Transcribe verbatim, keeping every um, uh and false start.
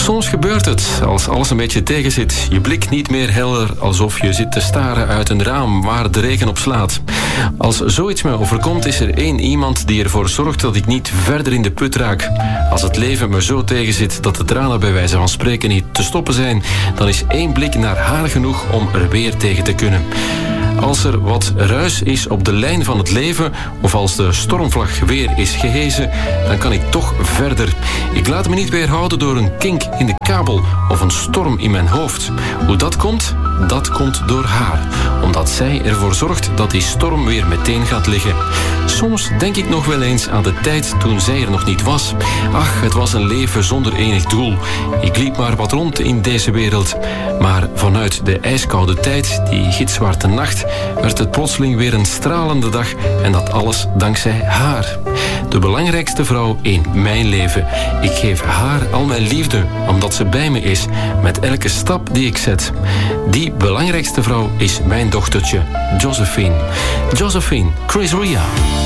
Soms gebeurt het, als alles een beetje tegenzit. Je blik niet meer helder, alsof je zit te staren uit een raam waar de regen op slaat. Als zoiets me overkomt, is er één iemand die ervoor zorgt dat ik niet verder in de put raak. Als het leven me zo tegenzit dat de tranen bij wijze van spreken niet te stoppen zijn, dan is één blik naar haar genoeg om er weer tegen te kunnen. Als er wat ruis is op de lijn van het leven, of als de stormvlag weer is gehezen, dan kan ik toch verder. Ik laat me niet weerhouden door een kink in de kabel of een storm in mijn hoofd. Hoe dat komt? Dat komt door haar. Omdat zij ervoor zorgt dat die storm weer meteen gaat liggen. Soms denk ik nog wel eens aan de tijd toen zij er nog niet was. Ach, het was een leven zonder enig doel. Ik liep maar wat rond in deze wereld. Maar vanuit de ijskoude tijd, die gitzwarte nacht, werd het plotseling weer een stralende dag. En dat alles dankzij haar. De belangrijkste vrouw in mijn leven. Ik geef haar al mijn liefde, omdat ze bij me is, met elke stap die ik zet. Die belangrijkste vrouw is mijn dochtertje, Josephine. Josephine, Chris Ria.